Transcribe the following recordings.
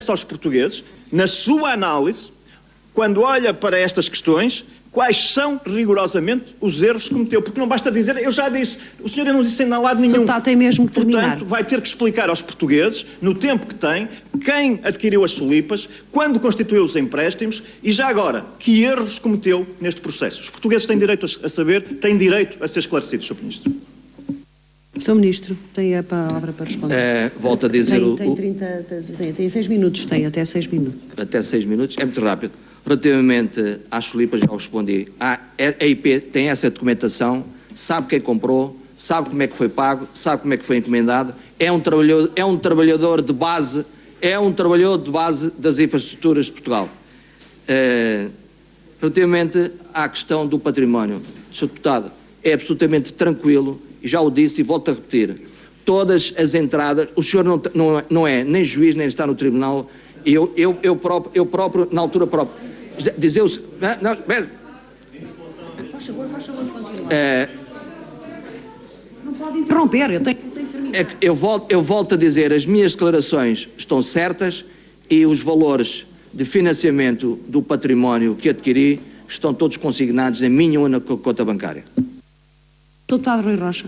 aos portugueses, na sua análise, quando olha para estas questões, quais são rigorosamente os erros que cometeu. Porque não basta dizer, eu já disse, o senhor não disse em lado nenhum. Tem mesmo que terminar. Portanto, vai ter que explicar aos portugueses, no tempo que tem, quem adquiriu as solipas, quando constituiu os empréstimos e já agora, que erros cometeu neste processo. Os portugueses têm direito a saber, têm direito a ser esclarecidos, Sr. Ministro. Sr. Ministro, tem a palavra para responder. Volto a dizer... Tem 6 minutos, tem até 6 minutos. Até 6 minutos? É muito rápido. Relativamente às solipas, já respondi. A IP tem essa documentação, sabe quem comprou, sabe como é que foi pago, sabe como é que foi encomendado, é um trabalhador de base das infraestruturas de Portugal. Relativamente à questão do património, Sr. Deputado, é absolutamente tranquilo, e já o disse e volto a repetir, todas as entradas, o senhor não é nem juiz, nem está no tribunal, eu próprio, na altura própria, dizer os... Não, espera. Faz favor, continuar. Não pode interromper, eu tenho que terminar. Eu volto a dizer, as minhas declarações estão certas e os valores de financiamento do património que adquiri estão todos consignados na minha única conta bancária. Deputado Rui Rocha.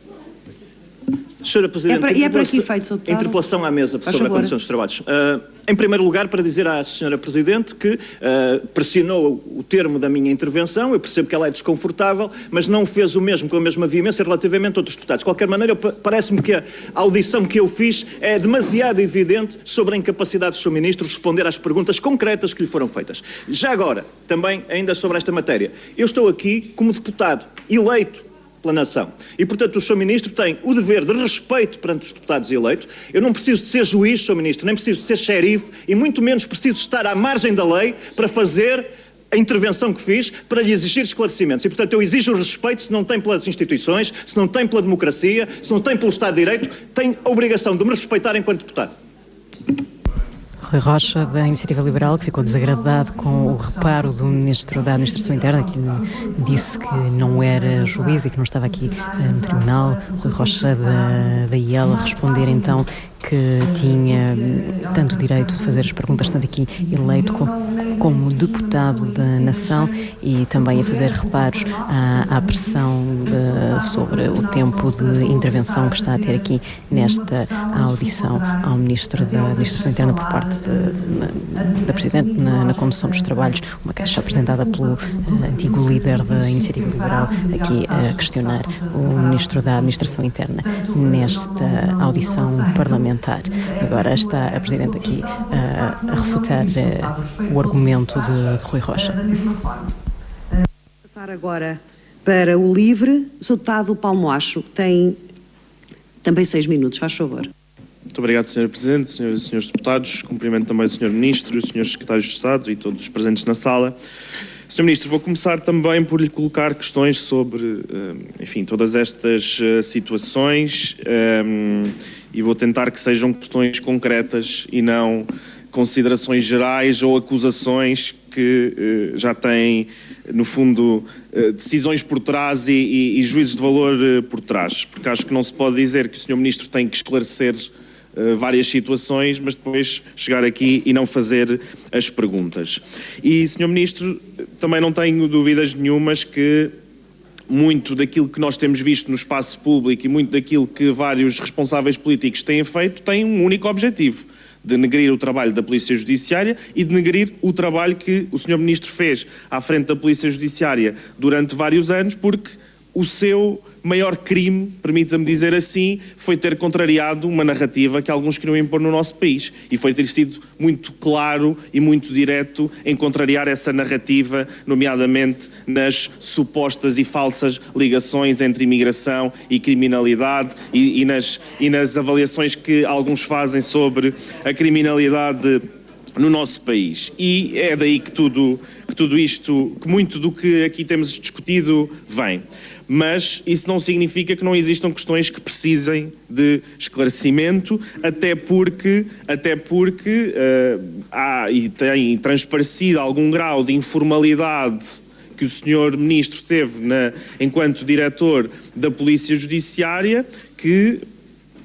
Sra. Presidente, é para aqui feito, Sr. Deputado. Interpelação à mesa sobre a condição dos trabalhos. Em primeiro lugar, para dizer à Sra. Presidente que pressionou o termo da minha intervenção, eu percebo que ela é desconfortável, mas não fez o mesmo com a mesma veemência relativamente a outros deputados. De qualquer maneira, parece-me que a audição que eu fiz é demasiado evidente sobre a incapacidade do Sr. Ministro de responder às perguntas concretas que lhe foram feitas. Já agora, também ainda sobre esta matéria, eu estou aqui como deputado eleito pela nação. E, portanto, o Sr. Ministro tem o dever de respeito perante os deputados eleitos. Eu não preciso de ser juiz, Sr. Ministro, nem preciso de ser xerife e muito menos preciso estar à margem da lei para fazer a intervenção que fiz, para lhe exigir esclarecimentos. E, portanto, eu exijo o respeito, se não tem pelas instituições, se não tem pela democracia, se não tem pelo Estado de Direito, tem a obrigação de me respeitar enquanto deputado. Rui Rocha, da Iniciativa Liberal, que ficou desagradado com o reparo do Ministro da Administração Interna, que disse que não era juiz e que não estava aqui no Tribunal. Rui Rocha, da IEL, a responder então que tinha tanto direito de fazer as perguntas, tanto aqui eleito como deputado da nação, e também a fazer reparos à pressão sobre o tempo de intervenção que está a ter aqui nesta audição ao Ministro da Administração Interna por parte da Presidente na condução dos trabalhos, uma queixa apresentada pelo antigo líder da Iniciativa Liberal aqui a questionar o Ministro da Administração Interna nesta audição parlamentar. Agora está a Presidente aqui a refutar o argumento de Rui Rocha. Passar agora para o LIVRE, o Sr. Deputado Paulo Moacho tem também 6 minutos, faz favor. Muito obrigado, Sr. Presidente, Senhoras e Senhores Deputados. Cumprimento também o Sr. Ministro, os Srs. Secretários de Estado e todos os presentes na sala. Sr. Ministro, vou começar também por lhe colocar questões sobre, enfim, todas estas situações e vou tentar que sejam questões concretas e não considerações gerais ou acusações que já têm, no fundo, decisões por trás e juízos de valor por trás. Porque acho que não se pode dizer que o Sr. Ministro tem que esclarecer várias situações, mas depois chegar aqui e não fazer as perguntas. E, Sr. Ministro, também não tenho dúvidas nenhumas que muito daquilo que nós temos visto no espaço público e muito daquilo que vários responsáveis políticos têm feito tem um único objetivo: de denegrir o trabalho da Polícia Judiciária e de denegrir o trabalho que o Sr. Ministro fez à frente da Polícia Judiciária durante vários anos, porque o seu maior crime, permita-me dizer assim, foi ter contrariado uma narrativa que alguns queriam impor no nosso país, e foi ter sido muito claro e muito direto em contrariar essa narrativa, nomeadamente nas supostas e falsas ligações entre imigração e criminalidade e nas avaliações que alguns fazem sobre a criminalidade no nosso país. E é daí que tudo isto, que muito do que aqui temos discutido vem. Mas isso não significa que não existam questões que precisem de esclarecimento, até porque há e tem transparecido algum grau de informalidade que o Sr. Ministro teve enquanto diretor da Polícia Judiciária, que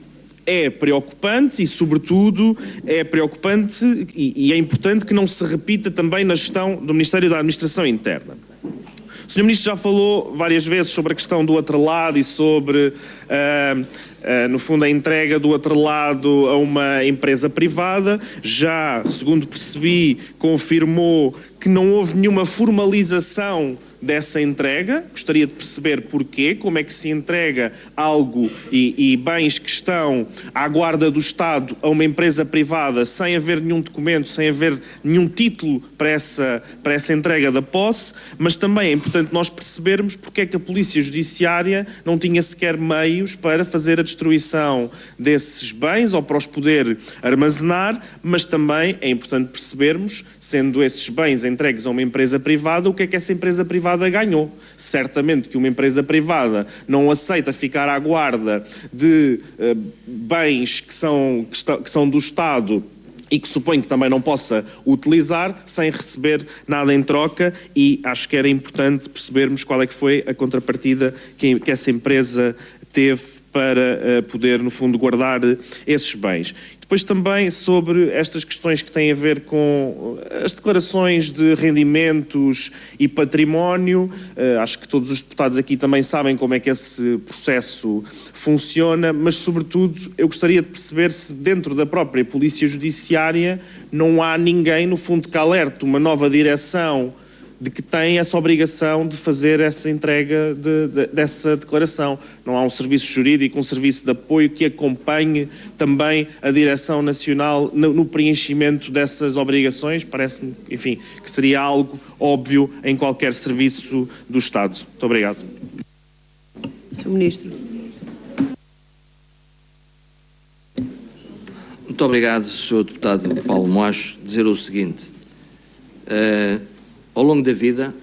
é preocupante e, sobretudo, é preocupante e é importante que não se repita também na gestão do Ministério da Administração Interna. O Sr. Ministro já falou várias vezes sobre a questão do atrelado e sobre, no fundo, a entrega do atrelado a uma empresa privada. Já, segundo percebi, confirmou que não houve nenhuma formalização dessa entrega. Gostaria de perceber porquê, como é que se entrega algo e bens que estão à guarda do Estado a uma empresa privada sem haver nenhum documento, sem haver nenhum título para essa entrega da posse, mas também é importante nós percebermos porque é que a Polícia Judiciária não tinha sequer meios para fazer a destruição desses bens ou para os poder armazenar, mas também é importante percebermos, sendo esses bens entregues a uma empresa privada, o que é que essa empresa privada ganhou. Certamente que uma empresa privada não aceita ficar à guarda de bens que são do Estado e que suponho que também não possa utilizar sem receber nada em troca, e acho que era importante percebermos qual é que foi a contrapartida que essa empresa teve para poder, no fundo, guardar esses bens. Depois também sobre estas questões que têm a ver com as declarações de rendimentos e património. Acho que todos os deputados aqui também sabem como é que esse processo funciona, mas sobretudo eu gostaria de perceber se dentro da própria Polícia Judiciária não há ninguém, no fundo, que alerte uma nova direção de que tem essa obrigação de fazer essa entrega dessa declaração. Não há um serviço jurídico, um serviço de apoio que acompanhe também a Direção Nacional no preenchimento dessas obrigações. Parece-me, enfim, que seria algo óbvio em qualquer serviço do Estado. Muito obrigado. Sr. Ministro. Muito obrigado, Sr. Deputado Paulo Moacho. Dizer o seguinte: ao longo da vida,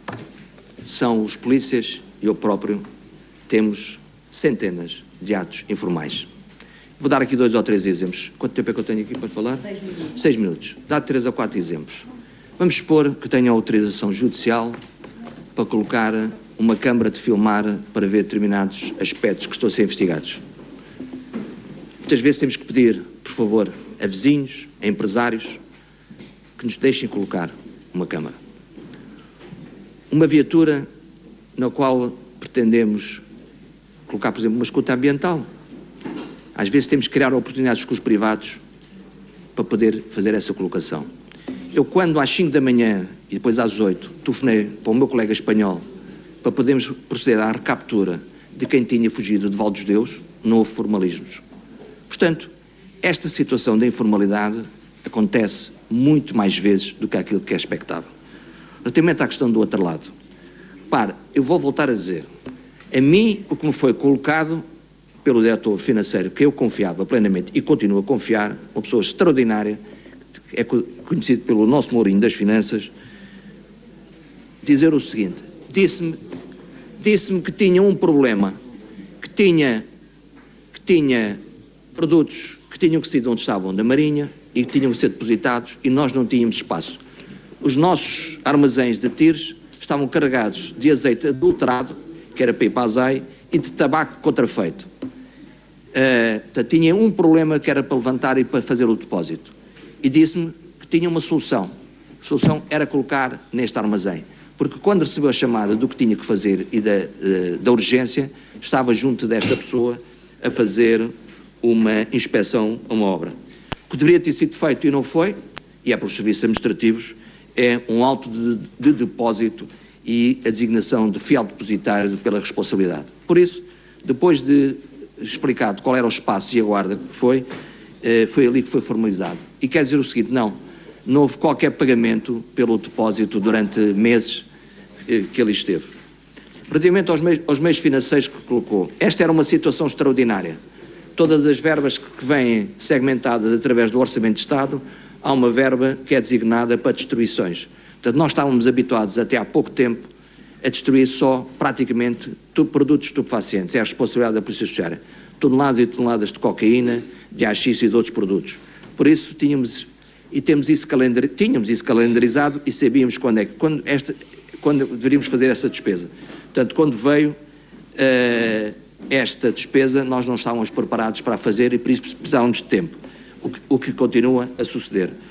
são os polícias e eu próprio temos centenas de atos informais. Vou dar aqui 2 ou 3 exemplos. Quanto tempo é que eu tenho aqui para falar? 6 minutos. 6 minutos. Dá 3 ou 4 exemplos. Vamos supor que tenho a autorização judicial para colocar uma câmara de filmar para ver determinados aspectos que estão a ser investigados. Muitas vezes temos que pedir, por favor, a vizinhos, a empresários, que nos deixem colocar uma câmara. Uma viatura na qual pretendemos colocar, por exemplo, uma escuta ambiental. Às vezes temos que criar oportunidades com os privados para poder fazer essa colocação. Eu, quando às 5 da manhã e depois às 8, telefonei para o meu colega espanhol para podermos proceder à recaptura de quem tinha fugido de Val dos Deus, não houve formalismos. Portanto, esta situação da informalidade acontece muito mais vezes do que aquilo que é expectável. Relativamente à questão do outro lado, repare, eu vou voltar a dizer, a mim o que me foi colocado pelo diretor financeiro, que eu confiava plenamente e continuo a confiar, uma pessoa extraordinária, é conhecido pelo nosso Mourinho das Finanças, dizer o seguinte: disse-me que tinha um problema, que tinha produtos que tinham que sair de onde estavam da Marinha e que tinham que ser depositados e nós não tínhamos espaço. Os nossos armazéns de tiros estavam carregados de azeite adulterado, que era para ir para a ASAI, e de tabaco contrafeito. Tinha um problema que era para levantar e para fazer o depósito. E disse-me que tinha uma solução. A solução era colocar neste armazém. Porque quando recebeu a chamada do que tinha que fazer e da urgência, estava junto desta pessoa a fazer uma inspeção a uma obra. O que deveria ter sido feito e não foi, e é pelos serviços administrativos, é um auto de depósito e a designação de fiel depositário pela responsabilidade. Por isso, depois de explicado qual era o espaço e a guarda que foi ali que foi formalizado. E quer dizer o seguinte: não houve qualquer pagamento pelo depósito durante meses que ele esteve. Relativamente aos meios financeiros que colocou, esta era uma situação extraordinária. Todas as verbas que vêm segmentadas através do Orçamento de Estado, há uma verba que é designada para destruições. Portanto, nós estávamos habituados até há pouco tempo a destruir só praticamente produtos estupefacientes. É a responsabilidade da Polícia Judiciária. Toneladas e toneladas de cocaína, de haxixe e de outros produtos. Por isso tínhamos isso calendarizado e sabíamos quando deveríamos fazer essa despesa. Portanto, quando veio esta despesa nós não estávamos preparados para a fazer e por isso precisávamos de tempo, o que continua a suceder.